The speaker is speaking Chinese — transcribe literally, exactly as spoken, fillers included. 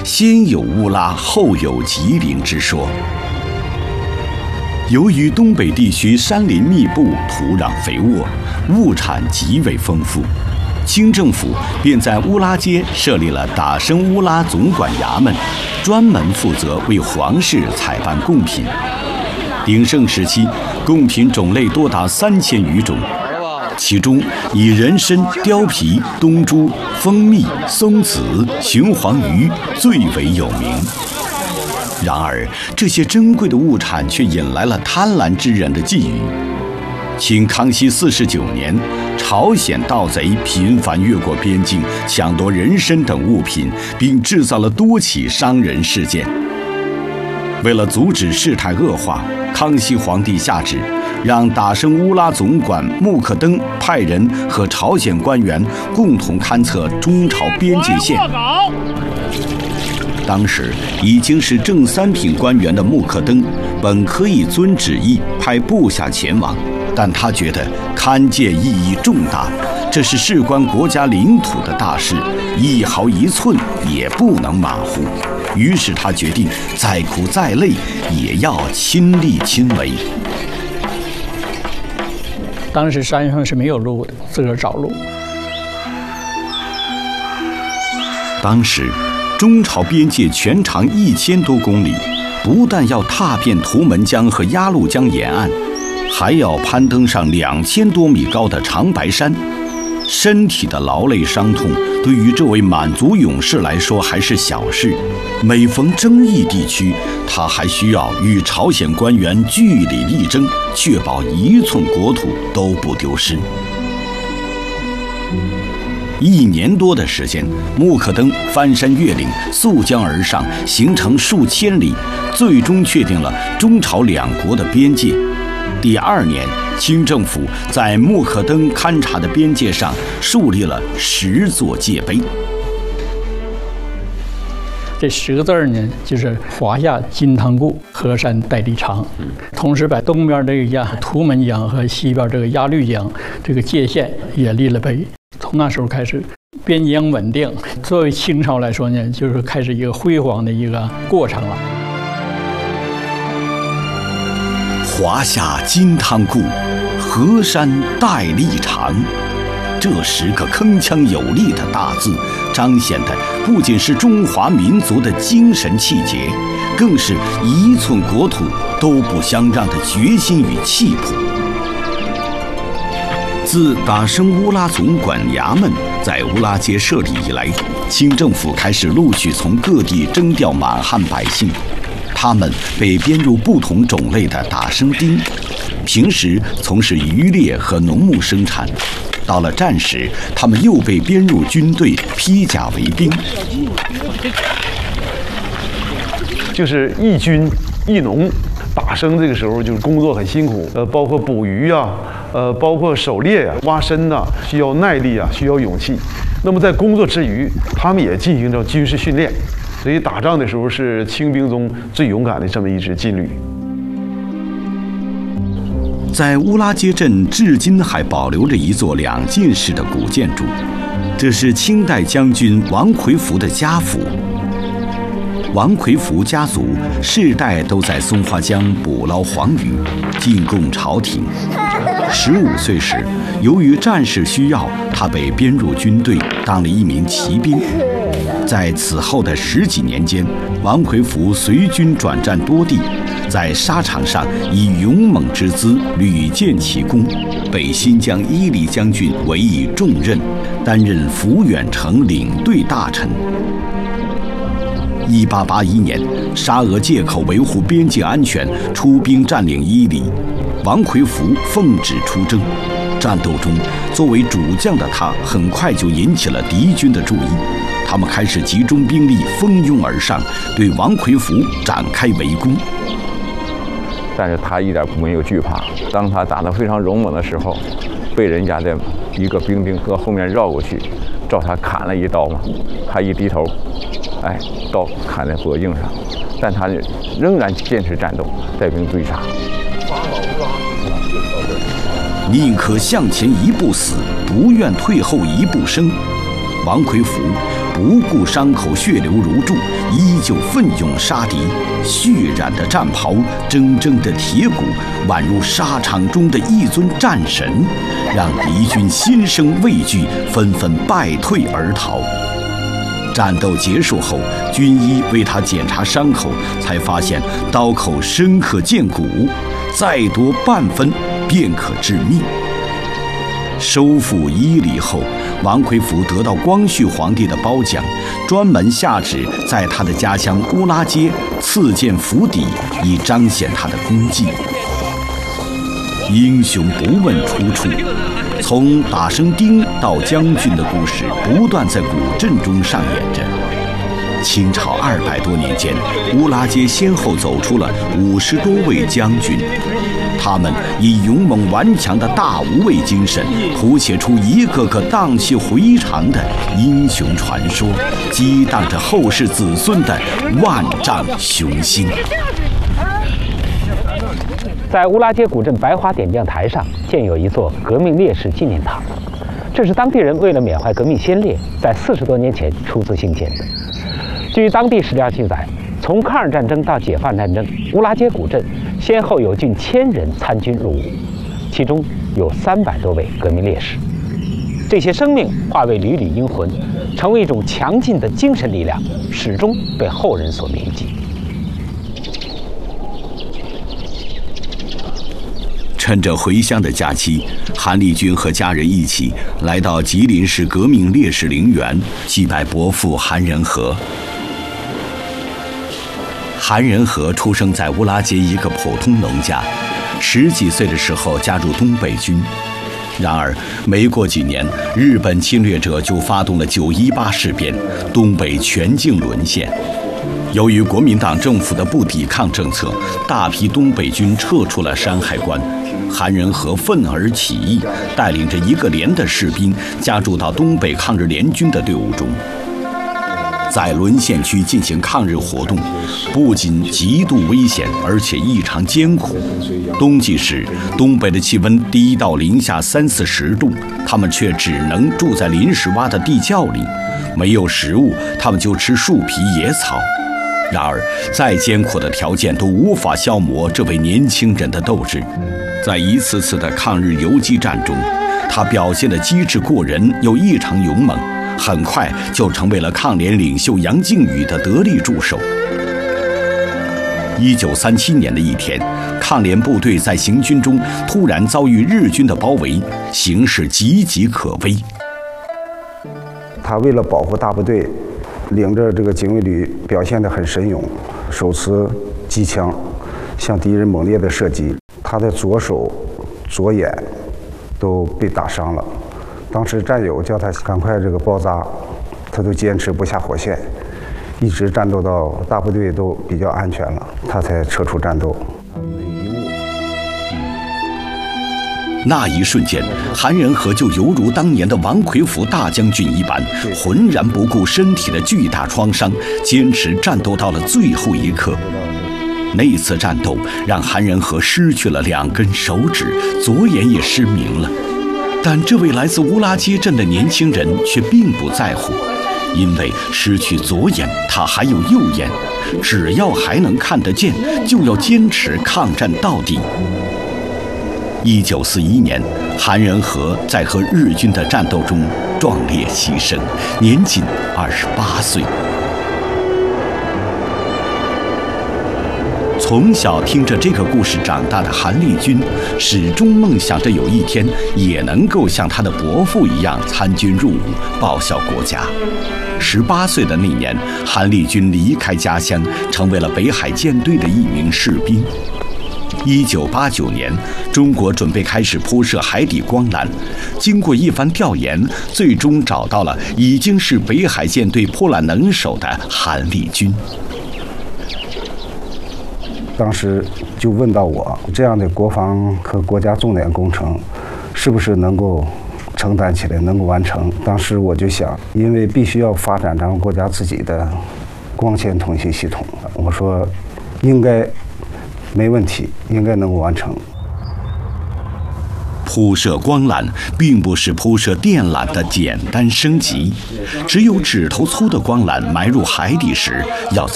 先有乌拉，后有吉林之说。由于东北地区山林密布，土壤肥沃，物产极为丰富，清政府便在乌拉街设立了打生乌拉总管衙门，专门负责为皇室采办贡品。鼎盛时期，贡品种类多达三千余种，其中以人参、貂皮、冬珠、蜂蜜、松子、雄黄鱼最为有名。然而，这些珍贵的物产却引来了贪婪之人的觊觎。清康熙四十九年，朝鲜盗贼频繁越过边境，抢夺人参等物品，并制造了多起伤人事件。为了阻止事态恶化，康熙皇帝下旨，让打生乌拉总管穆克登派人和朝鲜官员共同勘测中朝边界线。当时已经是正三品官员的穆克登，本可以遵旨意派部下前往，但他觉得勘界意义重大，这是事关国家领土的大事，一毫一寸也不能马虎。于是他决定，再苦再累也要亲力亲为。 当时山上是没有路的，自个儿找路。 当时中朝边界全长一千多公里，不但要踏遍图们江和鸭绿江沿岸，还要攀登上两千多米高的长白山。身体的劳累伤痛对于这位满族勇士来说还是小事，每逢争议地区，他还需要与朝鲜官员据理力争，确保一寸国土都不丢失。一年多的时间，穆克登翻山越岭，溯江而上，行程数千里，最终确定了中朝两国的边界。第二年，清政府在穆克登勘察的边界上树立了十座界碑。 这十个字呢，就是华夏金汤固，河山代理长。同时把东边这个鸭图们江和西边这个鸭绿江这个界限也立了碑。从那时候开始，边疆稳定。作为清朝来说呢，就是开始一个辉煌的一个过程了。 华夏金汤固，河山代理长。这十个铿锵有力的大字，彰显的不仅是中华民族的精神气节，更是一寸国土都不相让的决心与气魄。自打生乌拉总管衙门在乌拉街设立以来，清政府开始陆续从各地征调满汉百姓，他们被编入不同种类的打生丁，平时从事渔猎和农牧生产。到了战时，他们又被编入军队，披甲为兵。 就是一军一农，打生这个时候就是工作很辛苦，呃，包括捕鱼啊，呃，包括狩猎呀、啊、挖参呐、啊，需要耐力啊，需要勇气。那么在工作之余，他们也进行着军事训练，所以打仗的时候是清兵中最勇敢的这么一支劲旅。 在乌拉街镇至今还保留着一座两进式的古建筑，这是清代将军王奎福的家府。王奎福家族世代都在松花江捕捞黄鱼，进贡朝廷。十五岁时，由于战事需要，他被编入军队，当了一名骑兵。在此后的十几年间，王奎福随军转战多地，在沙场上以勇猛之姿屡建奇功，被新疆伊犁将军委以重任，担任抚远城领队大臣。一八八一年，沙俄借口维护边境安全，出兵占领伊犁，王奎福奉旨出征。战斗中，作为主将的他，很快就引起了敌军的注意。他们开始集中兵力，蜂拥而上，对王奎福展开围攻。 但是他一点没有惧怕。当他打得非常勇猛的时候，被人家的一个兵丁从后面绕过去，照他砍了一刀嘛。他一低头，哎，刀砍在脖颈上，但他仍然坚持战斗，带兵追杀。 宁可向前一步死，不愿退后一步生。王奎福不顾伤口血流如注，依旧奋勇杀敌。血染的战袍，铮铮的铁骨，宛如沙场中的一尊战神，让敌军心生畏惧，纷纷败退而逃。战斗结束后，军医为他检查伤口，才发现刀口深可见骨，再多半分便可致命。收复伊犁后，王奎福得到光绪皇帝的褒奖，专门下旨在他的家乡乌拉街赐建府邸，以彰显他的功绩。英雄不问出处，从打生丁到将军的故事不断在古镇中上演着。清朝二百多年间，乌拉街先后走出了五十多位将军，他们以勇猛顽强的大无畏精神，谱写出一个个荡气回肠的英雄传说，激荡着后世子孙的万丈雄心。 在乌拉街古镇白花点将台上建有一座革命烈士纪念塔，这是当地人为了缅怀革命先烈，在四十多年前出资兴建的。据当地史料记载，从抗日战争到解放战争，乌拉街古镇先后有近千人参军入伍，其中有三百多位革命烈士。这些生命化为缕缕英魂，成为一种强劲的精神力量，始终被后人所铭记。 趁着回乡的假期，韩立军和家人一起来到吉林市革命烈士陵园，祭拜伯父韩仁和。韩仁和出生在乌拉街一个普通农家，十几岁的时候加入东北军。然而，没过几年，日本侵略者就发动了九一八事变，东北全境沦陷。由于国民党政府的不抵抗政策，大批东北军撤出了山海关。韩仁和愤而起义，带领着一个连的士兵加入到东北抗日联军的队伍中。在沦陷区进行抗日活动，不仅极度危险，而且异常艰苦。冬季时，东北的气温低到零下三四十度，他们却只能住在临时挖的地窖里，没有食物，他们就吃树皮、野草。然而，再艰苦的条件都无法消磨这位年轻人的斗志。在一次次的抗日游击战中，他表现的机智过人，又异常勇猛，很快就成为了抗联领袖杨靖宇的得力助手。一九三七年的一天，抗联部队在行军中突然遭遇日军的包围，形势岌岌可危。 他为了保护大部队，领着这个警卫旅表现得很神勇，手持机枪向敌人猛烈的射击，他的左手、左眼都被打伤了。当时战友叫他赶快这个包扎，他都坚持不下火线，一直战斗到大部队都比较安全了，他才撤出战斗。 那一瞬间，韩仁和就犹如当年的王奎福大将军一般，浑然不顾身体的巨大创伤，坚持战斗到了最后一刻。那次战斗让韩仁和失去了两根手指，左眼也失明了。但这位来自乌拉街镇的年轻人却并不在乎，因为失去左眼，他还有右眼，只要还能看得见，就要坚持抗战到底。一九四一年，韩仁和在和日军的战斗中壮烈牺牲，年仅二十八岁。从小听着这个故事长大的韩立军，始终梦想着有一天也能够像他的伯父一样参军入伍，报效国家。十八岁的那年，韩立军离开家乡，成为了北海舰队的一名士兵。一九八九年，中国准备开始铺设海底光缆。经过一番调研，最终找到了已经是北海舰队破缆能手的韩立军。 当时就问到我，这样的国防和国家重点工程，是不是能够承担起来，能够完成？当时我就想，因为必须要发展咱们国家自己的光纤通信系统，我说应该没问题，应该能够完成。 铺设光缆并不是铺设电缆的简单升级，只有指头粗的光缆埋入海底时，要在